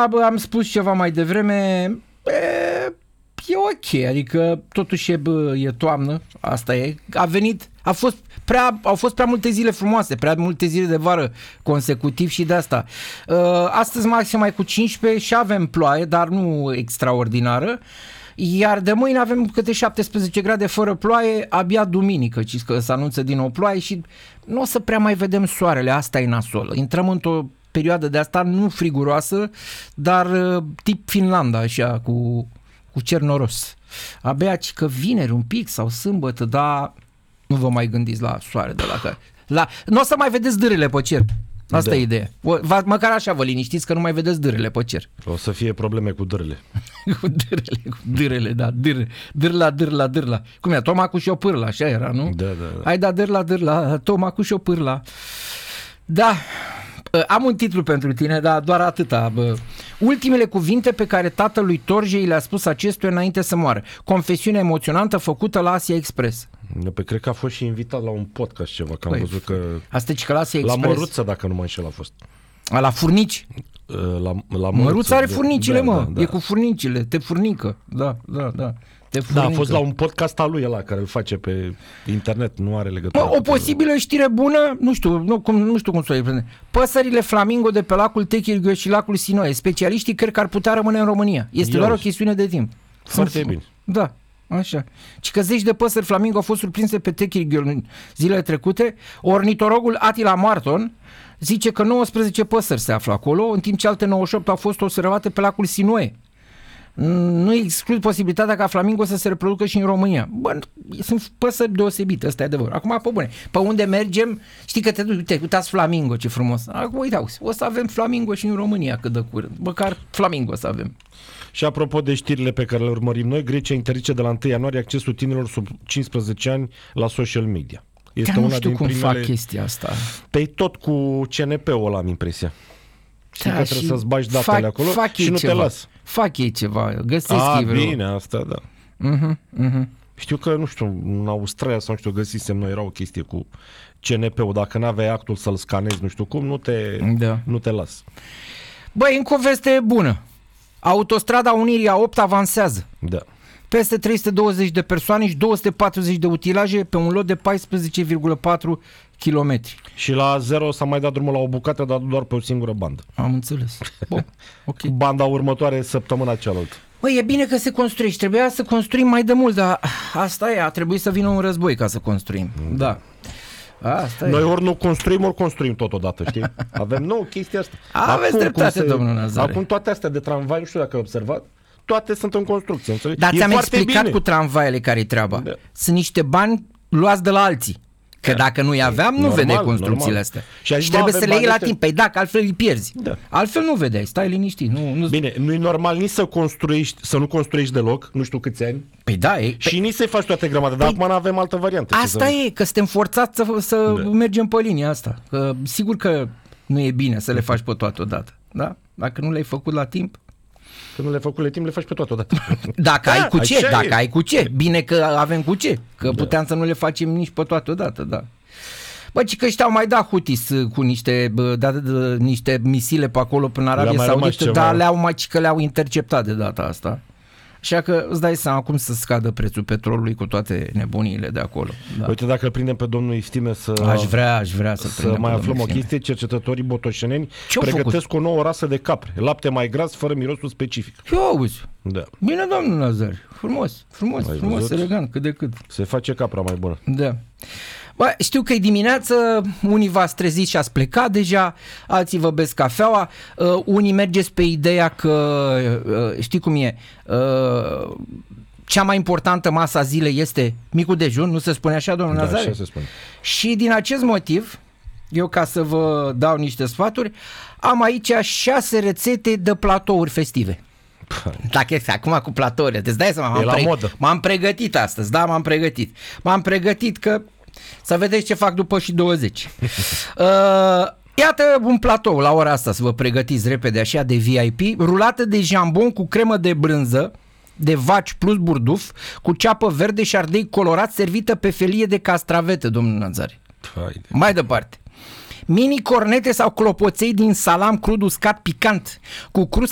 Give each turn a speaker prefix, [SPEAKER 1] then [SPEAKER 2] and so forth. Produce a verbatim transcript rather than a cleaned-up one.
[SPEAKER 1] am spus ceva mai devreme, e, e ok, adică totuși e, bă, e toamnă, asta e, a venit, a fost prea, au fost prea multe zile frumoase, prea multe zile de vară consecutiv și de asta. Astăzi maxim mai cu cincisprezece și avem ploaie, dar nu extraordinară. Iar de mâine avem câte șaptesprezece grade fără ploaie, abia duminică, ci că se anunță din nou ploaie și nu o să prea mai vedem soarele, asta e nasol. Intrăm într-o perioadă de asta nu friguroasă, dar tip Finlanda, așa, cu, cu cer noros. Abia că vineri un pic sau sâmbătă, dar nu vă mai gândiți la soare de la care... La... Nu o să mai vedeți dârele pe cer. Asta da. E ideea. O, măcar așa vă liniștiți că nu mai vedeți dârele pe cer.
[SPEAKER 2] O să fie probleme cu dârele.
[SPEAKER 1] cu dârele, cu dârele, da, dâr, dârla, dârla, dârla. Cum e? Tomacu și o pârla, așa era, nu?
[SPEAKER 2] Da, da, da.
[SPEAKER 1] Hai da, dârla, dârla, Tomacu și o pârla. Da, am un titlu pentru tine, dar doar atâta. Bă. Ultimele cuvinte pe care tatălui Torjei le-a spus acestuia înainte să moară. Confesiune emoționantă făcută la Asia Express.
[SPEAKER 2] Pe cred că a fost și invitat la un podcast ceva, că am
[SPEAKER 1] păi,
[SPEAKER 2] văzut că...
[SPEAKER 1] Asta e că la Asia Express.
[SPEAKER 2] La Măruță, dacă nu mă înșel, a fost.
[SPEAKER 1] A, la furnici?
[SPEAKER 2] La, la Măruță,
[SPEAKER 1] Măruță are furnicile,
[SPEAKER 2] da,
[SPEAKER 1] mă.
[SPEAKER 2] Da, da.
[SPEAKER 1] E cu furnicile, te furnică. Da, da, da.
[SPEAKER 2] Da, a fost la un podcast al lui ăla care îl face pe internet, nu are legătură.
[SPEAKER 1] Mă, o posibilă știre bună, nu știu, nu, cum, nu știu cum să o iei. Păsările flamingo de pe lacul Techirghiu și lacul Sinoe, specialiștii cred că ar putea rămâne în România. Este
[SPEAKER 2] Eu
[SPEAKER 1] doar o chestiune de timp.
[SPEAKER 2] Foarte
[SPEAKER 1] Sunt,
[SPEAKER 2] bine.
[SPEAKER 1] Da, așa. Și că zeci de păsări flamingo au fost surprinse pe Techirghiu zilele trecute. Ornitorogul Attila Marton zice că nouăsprezece păsări se află acolo, în timp ce alte nouăzeci și opt au fost observate pe lacul Sinoe. Nu exclud posibilitatea ca flamingo să se reproducă și în România. Bă, sunt păsări deosebite, ăsta e adevăr. Acum, pe bune, pe unde mergem, știi că te duci, uite, uitați flamingo, ce frumos. Acum, uite, auzi, o să avem flamingo și în România cât de curând. Măcar flamingo să avem.
[SPEAKER 2] Și apropo de știrile pe care le urmărim noi, Grecia interzice de la întâi ianuarie accesul tinerilor sub cincisprezece ani la social media. Este
[SPEAKER 1] Dar nu
[SPEAKER 2] una
[SPEAKER 1] știu
[SPEAKER 2] din
[SPEAKER 1] cum
[SPEAKER 2] primele...
[SPEAKER 1] fac chestia asta.
[SPEAKER 2] Pe tot cu C N P-ul ăla am impresia. Știi
[SPEAKER 1] Da,
[SPEAKER 2] că trebuie să-ți bagi datele
[SPEAKER 1] fac,
[SPEAKER 2] acolo
[SPEAKER 1] fac
[SPEAKER 2] și nu
[SPEAKER 1] ceva.
[SPEAKER 2] te las.
[SPEAKER 1] Fac ei ceva, găsesc
[SPEAKER 2] A,
[SPEAKER 1] ei vreo...
[SPEAKER 2] bine, asta da.
[SPEAKER 1] Uh-huh, uh-huh.
[SPEAKER 2] Știu că, nu știu, în Australia sau nu știu, găsisem noi, era o chestie cu C N P-ul, dacă n-aveai actul să-l scanezi, nu știu cum, nu te,
[SPEAKER 1] da.
[SPEAKER 2] nu te las.
[SPEAKER 1] Băi, încă o veste bună. Autostrada Unirii A opt avansează.
[SPEAKER 2] Da.
[SPEAKER 1] Peste trei sute douăzeci de persoane și două sute patruzeci de utilaje pe un lot de paisprezece virgulă patru kilometri.
[SPEAKER 2] Și la zero s-a mai dat drumul la o bucată, dar doar pe o singură bandă.
[SPEAKER 1] Am înțeles. Bun, ok.
[SPEAKER 2] Banda următoare săptămâna cealaltă.
[SPEAKER 1] Băi, e bine că se construiește. Trebuia să construim mai de mult, dar asta e, a trebuit să vină un război ca să construim. Da. Asta
[SPEAKER 2] Noi
[SPEAKER 1] e.
[SPEAKER 2] ori nu construim, ori construim totodată, știi? Avem nou chestia asta.
[SPEAKER 1] Aveți dreptate,
[SPEAKER 2] se...
[SPEAKER 1] domnul Nazare.
[SPEAKER 2] Acum toate astea de tramvai, nu știu dacă ai observat, toate sunt în construcție, înțelegi?
[SPEAKER 1] Dar
[SPEAKER 2] e
[SPEAKER 1] ți-am explicat
[SPEAKER 2] bine.
[SPEAKER 1] cu tramvaiele care-i treaba.
[SPEAKER 2] Da.
[SPEAKER 1] Sunt niște bani luați de la alții. Că da. Dacă nu-i aveam, nu
[SPEAKER 2] normal,
[SPEAKER 1] vedeai construcțiile
[SPEAKER 2] normal.
[SPEAKER 1] astea.
[SPEAKER 2] Și,
[SPEAKER 1] și trebuie să le iei la timp. Păi da, că altfel îi pierzi.
[SPEAKER 2] Da.
[SPEAKER 1] Altfel nu vedeai, stai liniștit. Nu, nu...
[SPEAKER 2] Bine, nu e normal nici să construiești, să nu construiești deloc, nu știu câți ani.
[SPEAKER 1] Păi da, e...
[SPEAKER 2] Și nici să-i faci toate grămadă, dar
[SPEAKER 1] păi,
[SPEAKER 2] acum nu avem altă variantă.
[SPEAKER 1] Asta e, că suntem forțați să, să
[SPEAKER 2] da.
[SPEAKER 1] mergem pe linia asta. Că, sigur că nu e bine să le faci pe toate odată. Da? Dacă nu le-ai făcut la timp.
[SPEAKER 2] Când nu le-ai făcut la timp, le faci pe toate odată.
[SPEAKER 1] Dacă da, ai cu ce, dacă
[SPEAKER 2] e.
[SPEAKER 1] ai cu ce. Bine că avem cu ce. Că da. Puteam să nu le facem nici pe toate odată, da. Bă, ci că ăștia au mai dat hutis cu niște, bă, da, da, niște misile pe acolo până Arabia Saudită, dar le-au mai că le-au interceptat de data asta. Așa că îți dai seama cum să scadă prețul petrolului cu toate nebuniile de acolo. Da.
[SPEAKER 2] Uite, dacă îl prindem pe domnul Iftime să,
[SPEAKER 1] aș vrea, aș vrea să,
[SPEAKER 2] să mai aflăm o chestie, cercetătorii botoșeneni pregătesc făcut? o nouă rasă de capre, lapte mai gras, fără mirosul specific.
[SPEAKER 1] Eu auzi.
[SPEAKER 2] Da.
[SPEAKER 1] Bine, domnul Nazar, frumos, frumos,
[SPEAKER 2] Ai
[SPEAKER 1] frumos,
[SPEAKER 2] văzut?
[SPEAKER 1] elegant, cât de cât.
[SPEAKER 2] Se face capra mai bună.
[SPEAKER 1] Da. Bă, știu că e dimineață, unii v-ați trezit și ați plecat deja, alții vă beți cafeaua, uh, unii mergeți pe ideea că, uh, știi cum e, uh, cea mai importantă masă a zilei este micul dejun, nu se spune așa, domnul
[SPEAKER 2] Da,
[SPEAKER 1] Nazare?
[SPEAKER 2] așa se spune.
[SPEAKER 1] Și din acest motiv, eu ca să vă dau niște sfaturi, am aici șase rețete de platouri festive. Dacă este acum cu platouri, îți dai seama, m-am,
[SPEAKER 2] pre-
[SPEAKER 1] m-am pregătit astăzi, da, m-am pregătit. M-am pregătit că să vedeți ce fac după și douăzeci. Uh, iată un platou la ora asta, să vă pregătiți repede așa de V I P, rulată de jambon cu cremă de brânză, de vaci plus burduf, cu ceapă verde și ardei colorat, servită pe felie de castravete, domnul Nazare.
[SPEAKER 2] Haide.
[SPEAKER 1] Mai departe. Mini cornete sau clopoței din salam crud uscat picant, cu crustă